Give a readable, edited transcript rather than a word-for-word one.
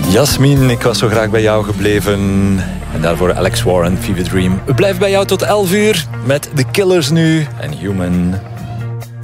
Jasmin, ik was zo graag bij jou gebleven. En daarvoor Alex Warren, Fever Dream. We blijven bij jou tot 11 uur met The Killers nu en Human.